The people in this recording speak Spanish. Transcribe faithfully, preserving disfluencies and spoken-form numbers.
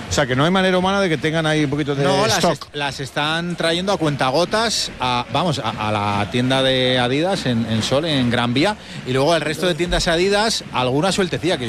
O sea, que no hay manera humana de que tengan ahí un poquito de no, las, stock. est las están trayendo a cuentagotas, a, vamos, a, a la tienda de Adidas en, en Sol, en Gran Vía, y luego el resto de tiendas Adidas, alguna sueltecilla, que